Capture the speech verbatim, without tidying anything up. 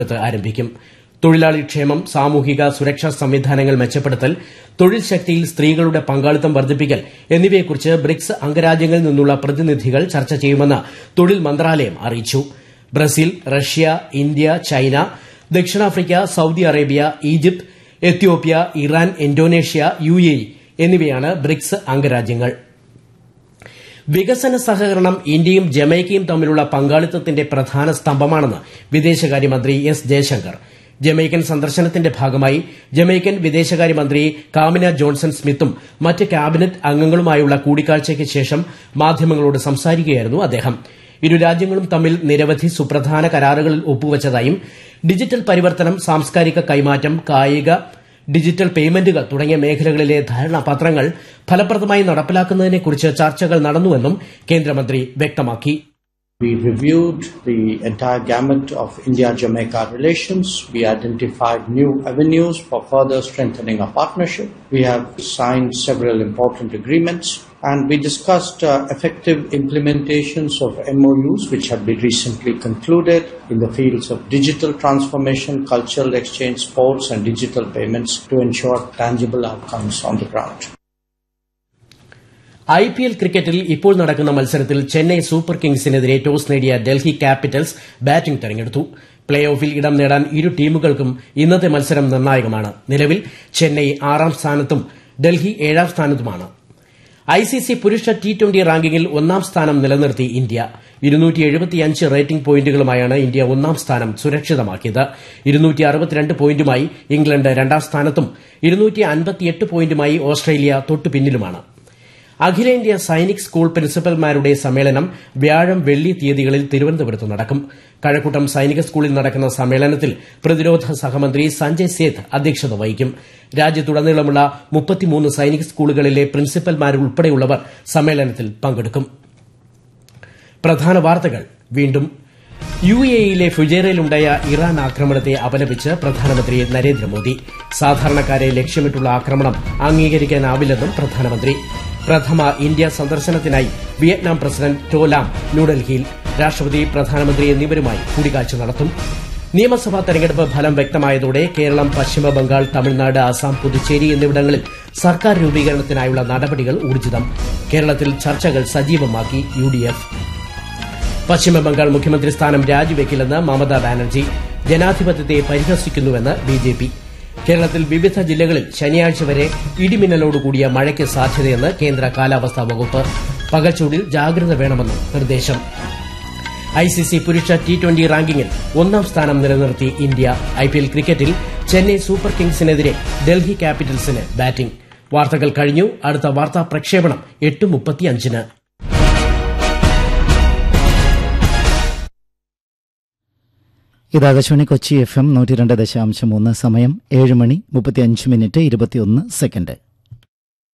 ആരംഭിക്കും. തൊഴിലാളി ക്ഷേമം, സാമൂഹിക സുരക്ഷാ സംവിധാനങ്ങൾ മെച്ചപ്പെടുത്തൽ, തൊഴിൽ ശക്തിയിൽ സ്ത്രീകളുടെ പങ്കാളിത്തം വർദ്ധിപ്പിക്കൽ എന്നിവയെക്കുറിച്ച് ബ്രിക്സ് അംഗരാജ്യങ്ങളിൽ നിന്നുള്ള പ്രതിനിധികൾ ചർച്ച ചെയ്യുമെന്ന് തൊഴിൽ മന്ത്രാലയം അറിയിച്ചു. ബ്രസീൽ, റഷ്യ, ഇന്ത്യ, ചൈന, ദക്ഷിണാഫ്രിക്ക, Saudi Arabia, Egypt, Ethiopia, Iran, Indonesia, U A E എന്നിവയാണ് ബ്രിക്സ് അംഗരാജ്യങ്ങൾ. വികസന സഹകരണം ഇന്ത്യയും ജമൈക്കയും തമ്മിലുള്ള പങ്കാളിത്തത്തിന്റെ പ്രധാന സ്തംഭമാണെന്ന് വിദേശകാര്യമന്ത്രി എസ് ജയശങ്കർ. ജമൈക്കൻ സന്ദർശനത്തിന്റെ ഭാഗമായി ജമൈക്കൻ വിദേശകാര്യമന്ത്രി കാമിന ജോൺസൺ സ്മിത്തും മറ്റ് ക്യാബിനറ്റ് അംഗങ്ങളുമായുള്ള കൂടിക്കാഴ്ചയ്ക്ക് ശേഷം മാധ്യമങ്ങളോട് സംസാരിക്കുകയായിരുന്നു അദ്ദേഹം. ഇരു രാജ്യങ്ങളും തമ്മിൽ നിരവധി സുപ്രധാന കരാറുകളിൽ ഒപ്പുവച്ചതായും ഡിജിറ്റൽ പരിവർത്തനം, സാംസ്കാരിക കൈമാറ്റം, കായിക, ഡിജിറ്റൽ പേയ്മെന്റുകൾ തുടങ്ങിയ മേഖലകളിലെ ധാരണാപത്രങ്ങൾ ഫലപ്രദമായി നടപ്പിലാക്കുന്നതിനെക്കുറിച്ച് ചർച്ചകൾ നടന്നുവെന്നും കേന്ദ്രമന്ത്രി വ്യക്തമാക്കി. We reviewed the entire gamut of India-Jamaica relations. We identified new avenues for further strengthening our partnership. We have signed several important agreements, and we discussed uh, effective implementations of M O Us which have been recently concluded in the fields of digital transformation, cultural exchange, sports and digital payments to ensure tangible outcomes on the ground. I P L ക്രിക്കറ്റിൽ ഇപ്പോൾ നടക്കുന്ന മത്സരത്തിൽ Chennai super കിങ്സിനെതിരെ toss നേടിയ Delhi Capitals batting തെരഞ്ഞെടുത്തു. Play ഓഫിൽ ഇടം നേടാൻ ഇരു ടീമുകൾക്കും ഇന്നത്തെ മത്സരം നിർണായകമാണ്. നിലവിൽ ചെന്നൈ ആറാം സ്ഥാനത്തും ഡൽഹി ഏഴാം സ്ഥാനത്തുമാണ്. ഐ സി സി പുരുഷ ടി ട്വന്റി റാങ്കിങ്ങിൽ ഒന്നാം സ്ഥാനം നിലനിർത്തി ഇന്ത്യ. ഇരുന്നൂറ്റി എഴുപത്തിയഞ്ച് റേറ്റിംഗ് പോയിന്റുകളുമായാണ് ഇന്ത്യ ഒന്നാം സ്ഥാനം സുരക്ഷിതമാക്കിയത്. ഇരുന്നൂറ്റി അറുപത്തിരണ്ട് പോയിന്റുമായി ഇംഗ്ലണ്ട് രണ്ടാം സ്ഥാനത്തും ഇരുന്നൂറ്റി അൻപത്തിയെട്ട് പോയിന്റുമായി ഓസ്ട്രേലിയ തൊട്ടുപിന്നിലുമാണ്. അഖിലേന്ത്യാ സൈനിക് സ്കൂൾ പ്രിൻസിപ്പൽമാരുടെ സമ്മേളനം വ്യാഴം, വെള്ളി തീയതികളിൽ തിരുവനന്തപുരത്ത് നടക്കും. കഴക്കൂട്ടം സൈനിക സ്കൂളിൽ നടക്കുന്ന സമ്മേളനത്തിൽ പ്രതിരോധ സഹമന്ത്രി സഞ്ജയ് സേത്ത് അധ്യക്ഷത വഹിക്കും. രാജ്യത്തുടനീളമുള്ള മുപ്പത്തിമൂന്ന് സൈനിക് സ്കൂളുകളിലെ പ്രിൻസിപ്പൽമാരുൾപ്പെടെയുള്ളവർ സമ്മേളനത്തിൽ പങ്കെടുക്കും. പ്രധാന വാർത്തകൾ വീണ്ടും. യു എ ഇയിലെ ഫുജൈറയിലുണ്ടായ ഇറാൻ ആക്രമണത്തെ അപലപിച്ച് പ്രധാനമന്ത്രി നരേന്ദ്രമോദി. സാധാരണക്കാരെ ലക്ഷ്യമിട്ടുള്ള ആക്രമണം അംഗീകരിക്കാനാവില്ലെന്നും പ്രധാനമന്ത്രി. പ്രഥമ ഇന്ത്യ സന്ദർശനത്തിനായി വിയറ്റ്നാം പ്രസിഡന്റ് ടോ ലാം ന്യൂഡൽഹിയിൽ. രാഷ്ട്രപതി, പ്രധാനമന്ത്രി എന്നിവരുമായി കൂടിക്കാഴ്ച നടത്തും. നിയമസഭാ തെരഞ്ഞെടുപ്പ് ഫലം വ്യക്തമായതോടെ കേരളം, പശ്ചിമബംഗാൾ, തമിഴ്നാട്, അസം, പുതുച്ചേരി എന്നിവിടങ്ങളിൽ സർക്കാർ രൂപീകരണത്തിനായുള്ള നടപടികൾ ഊർജ്ജിതം. കേരളത്തിൽ ചർച്ചകൾ സജീവമാക്കി യു ഡി എഫ്. പശ്ചിമബംഗാൾ മുഖ്യമന്ത്രി സ്ഥാനം രാജിവെക്കില്ലെന്ന് മമതാ ബാനർജി. ജനാധിപത്യത്തെ പരിഹസിക്കുന്നുവെന്ന് ബി ജെ പി. കേരളത്തിൽ വിവിധ ജില്ലകളിൽ ശനിയാഴ്ച വരെ ഇടിമിന്നലോടുകൂടിയ മഴയ്ക്ക് സാധ്യതയെന്ന് കേന്ദ്ര കാലാവസ്ഥാ വകുപ്പ്. പകൽച്ചൂടിൽ ജാഗ്രത വേണമെന്നും നിർദ്ദേശം. ഐ സി സി പുരുഷ ടി ട്വന്റി റാങ്കിങ്ങിൽ ഒന്നാം സ്ഥാനം നിലനിർത്തി ഇന്ത്യ. ഐ പി എൽ ക്രിക്കറ്റിൽ ചെന്നൈ സൂപ്പർ കിങ്സിനെതിരെ ഡൽഹി ക്യാപിറ്റൽസിന് ബാറ്റിംഗ്. വാർത്തകൾ കഴിഞ്ഞു. അടുത്ത വാർത്താ പ്രക്ഷേപണം എട്ട് മുപ്പത്തിയഞ്ചിന്. ഇത് ആകാശവാണി കൊച്ചി എഫ് എം നൂറ്റി രണ്ട് ദശാംശം മൂന്ന്. സമയം ഏഴ് മണി മുപ്പത്തിയഞ്ച് മിനിറ്റ് ഇരുപത്തിയൊന്ന് സെക്കൻഡ്.